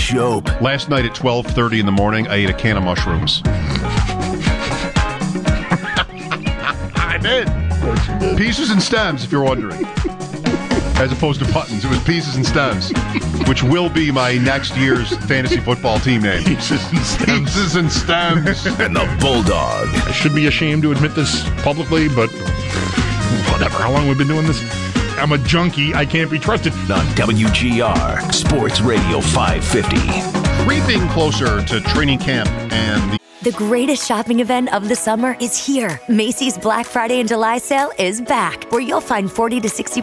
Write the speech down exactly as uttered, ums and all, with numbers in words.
Shope. Last night at twelve thirty in the morning, I ate a can of mushrooms. I did. Pieces and stems, if you're wondering. As opposed to buttons. It was pieces and stems, which will be my next year's fantasy football team name. Pieces and stems. Pieces and stems. And the Bulldog. I should be ashamed to admit this publicly, but whatever. How long we've been doing this? I'm a junkie. I can't be trusted. On W G R, Sports Radio five fifty. Creeping closer to training camp and the The greatest shopping event of the summer is here. Macy's Black Friday and July sale is back, where you'll find forty to sixty